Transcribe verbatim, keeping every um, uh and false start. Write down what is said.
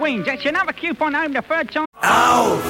win. Gets you another coupon home the third time. Oh,